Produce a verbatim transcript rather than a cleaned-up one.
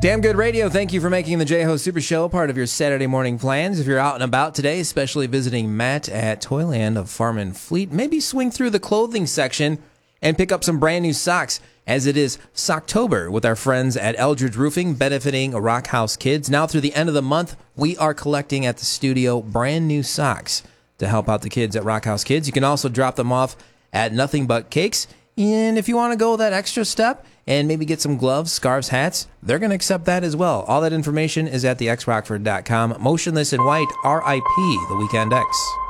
Damn Good Radio, thank you for making the J-Ho Super Show part of your Saturday morning plans. If you're out and about today, especially visiting Matt at Toyland of Farm and Fleet, maybe swing through the clothing section and pick up some brand new socks, as it is Socktober with our friends at Eldridge Roofing, benefiting Rock House Kids. Now through the end of the month, we are collecting at the studio brand new socks to help out the kids at Rock House Kids. You can also drop them off at Nothing But Cakes. And if you want to go that extra step and maybe get some gloves, scarves, hats, they're going to accept that as well. All that information is at the x rockford dot com. Motionless in White, R I P, The Weekend X.